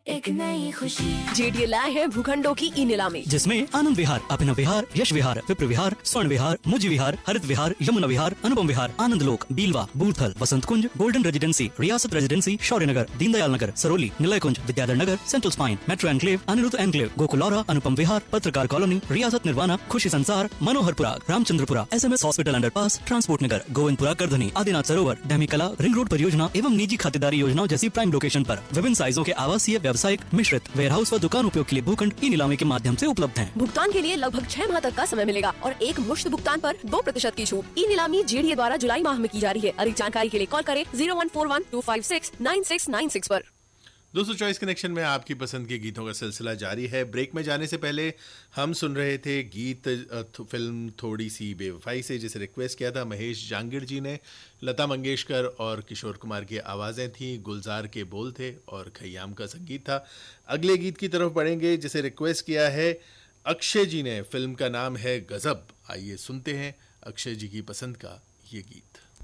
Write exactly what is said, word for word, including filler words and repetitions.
एक नई खुशी। जेडीए लाए हैं भूखंडों की ई नीलामी, जिसमें आनंद विहार, अभिनव विहार, यश विहार, विप्र विहार, स्वर्ण विहार, मुज विहार, हरित विहार, यमुना विहार, अनुपम विहार, आनंद लोक, बीलवा, बूर्थल, वसंत कुंज, गोल्डन रेजिडेंसी, रियासत रेजिडेंसी, शौर्य नगर, दीनदयाल नगर, सरोली, निलय कुंज, Vidyadhar Nagar, central spine, metro enclave, Anirudh enclave, गोकुलौरा, अनुपम विहार, पत्रकार कॉलोनी, रियासत निर्वाणा, खुशी संसार, Manoharpura, Ramchandrapura, SMS hospital underpass, transport नगर, गोविंदपुरा, करधनी, आदिनाथ सरोवर, डैमी कला, रिंग रोड परियोजना एवं निजी खातेदारी योजनाओं जैसी प्राइम लोकेशन पर विभिन्न साइजों के आवासीय, व्यावसायिक, मिश्रित, वेयरहाउस व दुकान उपयोग के लिए भूखंड ई नीलामी के माध्यम से उपलब्ध हैं। भुगतान के लिए लगभग छह माह तक का समय मिलेगा और एक मुश्त भुगतान पर दो प्रतिशत की छूट। ई नीलामी जेडीए द्वारा जुलाई माह में की जा रही है। अधिक जानकारी के लिए कॉल करें zero one four one two five six nine six nine six पर। दोस्तों, चॉइस कनेक्शन में आपकी पसंद के गीतों का सिलसिला जारी है। ब्रेक में जाने से पहले हम सुन रहे थे गीत फिल्म थोड़ी सी बेवफाई से, जिसे रिक्वेस्ट किया था महेश जांगिड़ जी ने। लता मंगेशकर और किशोर कुमार की आवाज़ें थीं, गुलजार के बोल थे और खय्याम का संगीत था। अगले गीत की तरफ बढ़ेंगे जिसे रिक्वेस्ट किया है अक्षय जी ने। फिल्म का नाम है गजब। आइए सुनते हैं अक्षय जी की पसंद का ये गीत।